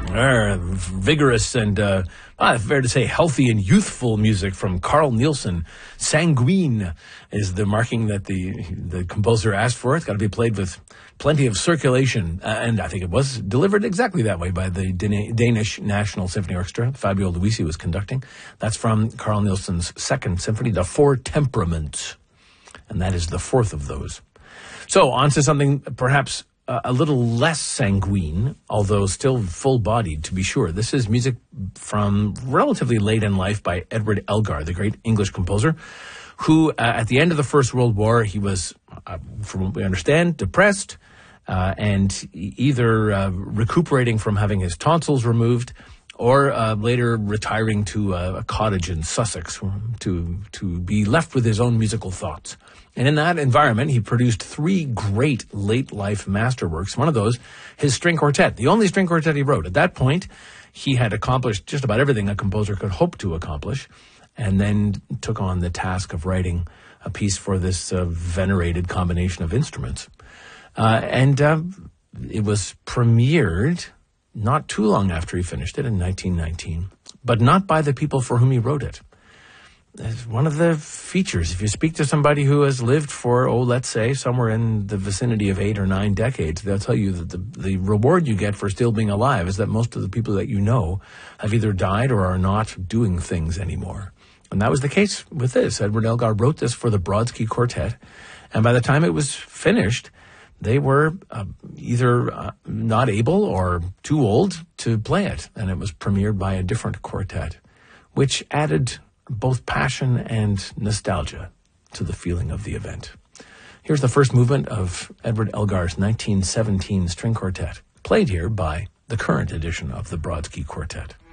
Vigorous and, fair to say, healthy and youthful music from Carl Nielsen. Sanguine is the marking that the composer asked for. It's got to be played with plenty of circulation. And I think it was delivered exactly that way by the Danish National Symphony Orchestra. Fabio Luisi was conducting. That's from Carl Nielsen's Second Symphony, The Four Temperaments. And that is the fourth of those. So on to something perhaps a little less sanguine, although still full-bodied, to be sure. This is music from relatively late in life by Edward Elgar, the great English composer, who, at the end of the First World War, he was, from what we understand, depressed, and either recuperating from having his tonsils removed, or later retiring to a cottage in Sussex to be left with his own musical thoughts. And in that environment, he produced three great late-life masterworks. One of those, his string quartet, the only string quartet he wrote. At that point, he had accomplished just about everything a composer could hope to accomplish, and then took on the task of writing a piece for this venerated combination of instruments. And it was premiered not too long after he finished it in 1919, but not by the people for whom he wrote it. It's one of the features. If you speak to somebody who has lived for, let's say, somewhere in the vicinity of 8 or 9 decades, they'll tell you that the reward you get for still being alive is that most of the people that you know have either died or are not doing things anymore. And that was the case with this. Edward Elgar wrote this for the Brodsky Quartet, and by the time it was finished, they were either not able or too old to play it, and it was premiered by a different quartet, which added both passion and nostalgia to the feeling of the event. Here's the first movement of Edward Elgar's 1917 string quartet, played here by the current edition of the Brodsky Quartet.